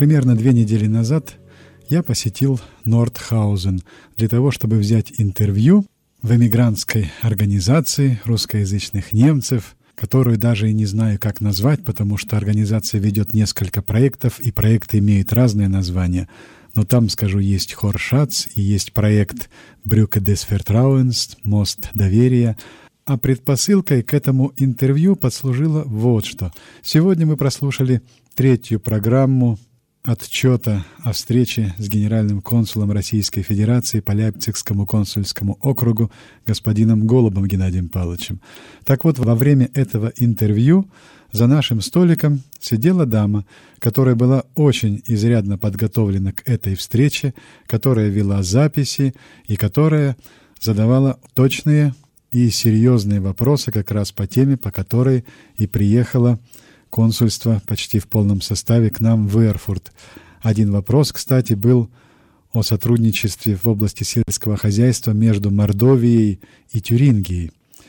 Примерно 2 недели назад я посетил Нордхаузен для того, чтобы взять интервью в эмигрантской организации русскоязычных немцев, которую даже и не знаю, как назвать, потому что организация ведет несколько проектов, и проекты имеют разные названия. Но там, скажу, есть Хоршац и есть проект Brücke des Vertrauens, мост доверия. А предпосылкой к этому интервью послужило вот что. Сегодня мы прослушали 3-ю программу отчета о встрече с генеральным консулом Российской Федерации по Лейпцигскому консульскому округу господином Голубом Геннадием Павловичем. Так вот, во время этого интервью за нашим столиком сидела дама, которая была очень изрядно подготовлена к этой встрече, которая вела записи и которая задавала точные и серьезные вопросы как раз по теме, по которой и приехало консульство почти в полном составе к нам в Эрфурт. Один вопрос, кстати, был о сотрудничестве в области сельского хозяйства между Мордовией и Тюрингией.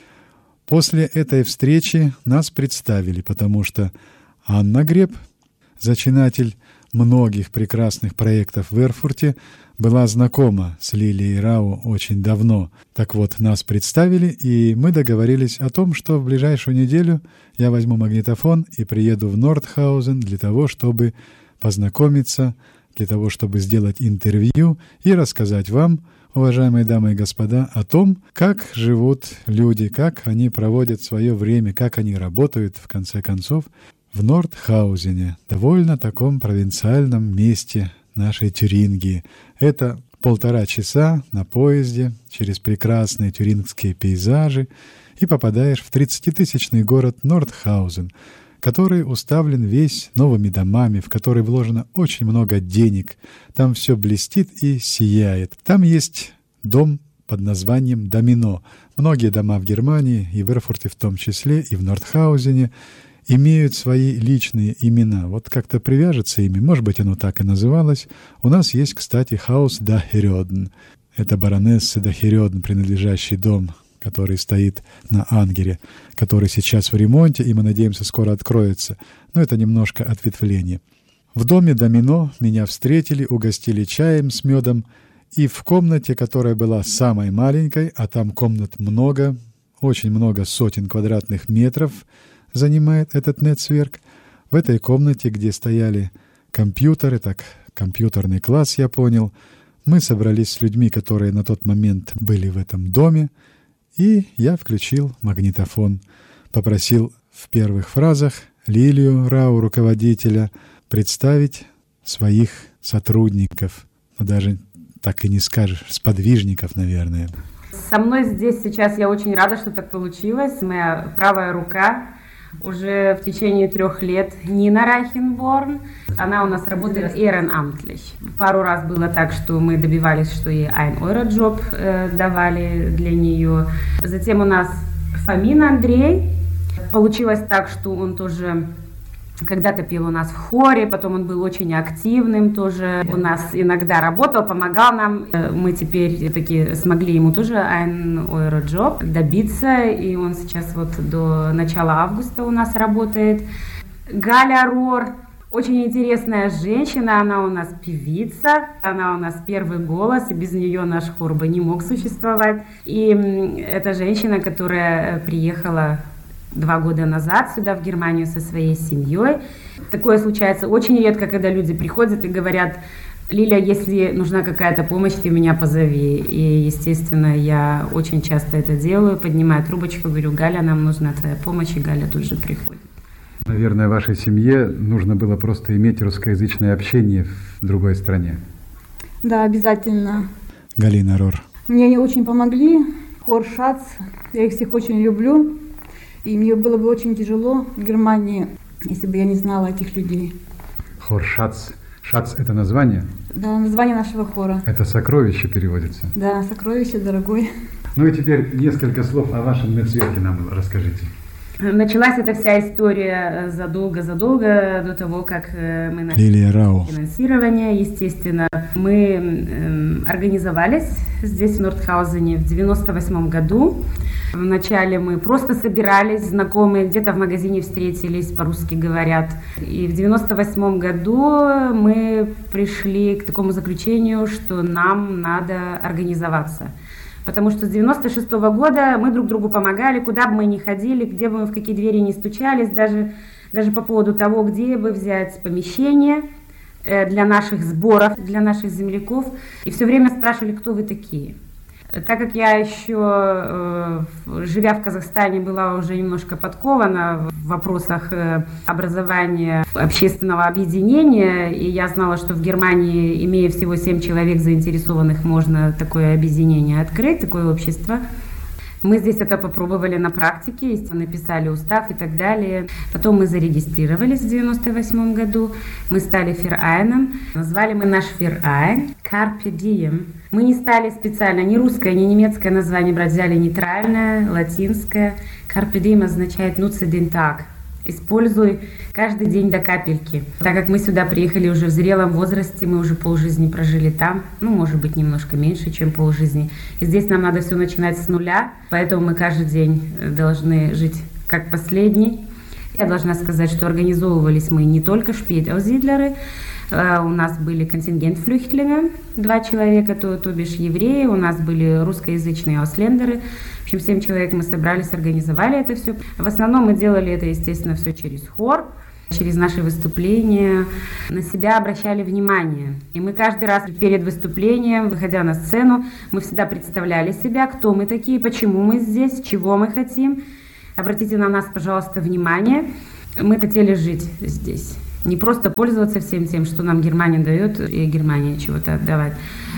После этой встречи нас представили, потому что Анна Греб, зачинатель многих прекрасных проектов в Эрфурте, была знакома с Лилией Рау очень давно. Так вот, нас представили, и мы договорились о том, что в ближайшую неделю я возьму магнитофон и приеду в Нордхаузен для того, чтобы познакомиться, для того, чтобы сделать интервью и рассказать вам, уважаемые дамы и господа, о том, как живут люди, как они проводят свое время, как они работают, в конце концов, в Нордхаузене, довольно таком провинциальном месте нашей Тюрингии. Это 1,5 часа на поезде через прекрасные тюрингские пейзажи и попадаешь в 30-тысячный город Нордхаузен, который уставлен весь новыми домами, в который вложено очень много денег. Там все блестит и сияет. Там есть дом под названием «Домино». Многие дома в Германии, и в Эрфурте в том числе, и в Нордхаузене, имеют свои личные имена. Вот как-то привяжется ими, может быть, оно так и называлось. У нас есть, кстати, Хаус Дахерёден. Это баронессе Дахерёден, принадлежащий дом, который стоит на Ангере, который сейчас в ремонте, и мы надеемся, скоро откроется. Но это немножко ответвление. В доме «Домино» меня встретили, угостили чаем с медом, и в комнате, которая была самой маленькой, а там комнат много, очень много сотен квадратных метров, занимает этот нетцверк. В этой комнате, где стояли компьютеры, так, компьютерный класс, я понял, мы собрались с людьми, которые на тот момент были в этом доме, и я включил магнитофон, попросил в первых фразах Лилию Рау, руководителя, представить своих сотрудников, но даже так и не скажешь, сподвижников, наверное. Со мной здесь сейчас я очень рада, что так получилось. Моя правая рука уже в течение 3 лет Нина Райхенборн. Она у нас работает ehrenamtlich. Пару раз было так, что мы добивались, что ей 1 Euro-джоб давали для нее. Затем у нас Фомин Андрей. Получилось так, что он тоже когда-то пел у нас в хоре, потом он был очень активным, тоже у нас иногда работал, помогал нам. Мы теперь таки смогли ему тоже 1 Euro-джоб добиться, и он сейчас вот до начала августа у нас работает. Галя Рор, очень интересная женщина, она у нас певица, она у нас первый голос, и без нее наш хор бы не мог существовать. И это женщина, которая приехала 2 года назад сюда, в Германию, со своей семьей. Такое случается очень редко, когда люди приходят и говорят: «Лиля, если нужна какая-то помощь, ты меня позови». И, естественно, я очень часто это делаю, поднимаю трубочку, говорю: «Галя, нам нужна твоя помощь», и Галя тут же приходит. Наверное, вашей семье нужно было просто иметь русскоязычное общение в другой стране. Да, обязательно. Галина Рор. Мне они очень помогли. Хор Шац, я их всех очень люблю. И мне было бы очень тяжело в Германии, если бы я не знала этих людей. Хор Шац. Шац — это название? Да, название нашего хора. Это сокровище переводится? Да, сокровище, дорогой. Ну и теперь несколько слов о вашем нетцверке нам расскажите. Началась эта вся история задолго до того, как мы начали финансирование. Естественно, мы организовались здесь, в Нордхаузене, в 1998 году. Вначале мы просто собирались, знакомые, где-то в магазине встретились, по-русски говорят. И в 98 году мы пришли к такому заключению, что нам надо организоваться. Потому что с 96 года мы друг другу помогали, куда бы мы ни ходили, где бы мы в какие двери ни стучались, даже по поводу того, где бы взять помещение для наших сборов, для наших земляков. И все время спрашивали, кто вы такие. Так как я еще, живя в Казахстане, была уже немножко подкована в вопросах образования общественного объединения, и я знала, что в Германии, имея всего 7 человек заинтересованных, можно такое объединение открыть, такое общество. Мы здесь это попробовали на практике, написали устав и так далее. Потом мы зарегистрировались в 1998 году, мы стали ферайном. Назвали мы наш ферайн Carpe Diem. Мы не стали специально ни русское, ни немецкое название брать, взяли нейтральное, латинское. Carpe Diem означает «nutze den Tag». Используй каждый день до капельки. Так как мы сюда приехали уже в зрелом возрасте, мы уже полжизни прожили там, может быть, немножко меньше, чем полжизни. И здесь нам надо все начинать с нуля, поэтому мы каждый день должны жить как последний. Я должна сказать, что организовывались мы не только шпейт-аузидлеры, у нас были контингент-флюхтлинга, 2 человека, то бишь евреи, у нас были русскоязычные ауслендеры. В общем, 7 человек мы собрались, организовали это все. В основном мы делали это, естественно, все через хор, через наши выступления, на себя обращали внимание. И мы каждый раз перед выступлением, выходя на сцену, мы всегда представляли себя, кто мы такие, почему мы здесь, чего мы хотим. Обратите на нас, пожалуйста, внимание. Мы хотели жить здесь. Не просто пользоваться всем тем, что нам Германия дает, и Германия чего-то отдавать.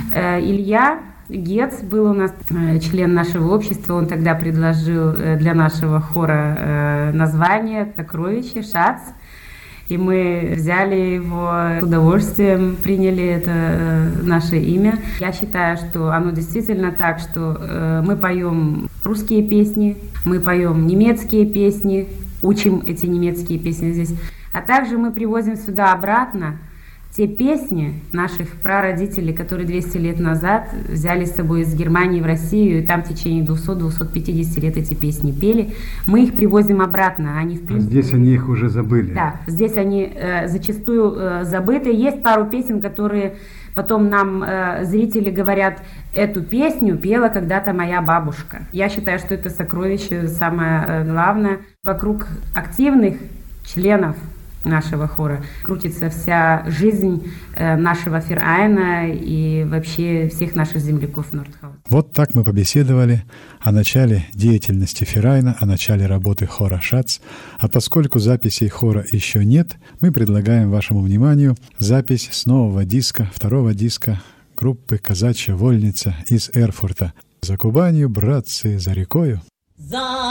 Илья Гец был у нас член нашего общества, он тогда предложил для нашего хора название «Такровичи», «Шац». И мы взяли его с удовольствием, приняли это наше имя. Я считаю, что оно действительно так, что мы поем русские песни, мы поем немецкие песни, учим эти немецкие песни здесь. А также мы привозим сюда обратно те песни наших прародителей, которые 200 лет назад взяли с собой из Германии в Россию, и там в течение 200-250 лет эти песни пели. Мы их привозим обратно. Они, в принципе, здесь они их уже забыли. Да, здесь они зачастую забыты. Есть пару песен, которые потом нам зрители говорят, эту песню пела когда-то моя бабушка. Я считаю, что это сокровище самое главное. Вокруг активных членов нашего хора крутится вся жизнь нашего ферайна и вообще всех наших земляков Нордхаузена. Вот так мы побеседовали о начале деятельности ферайна, о начале работы хора «Шац». А поскольку записей хора еще нет, мы предлагаем вашему вниманию запись с нового диска, второго диска группы «Казачья вольница» из Эрфурта. За Кубанью, братцы, за рекою.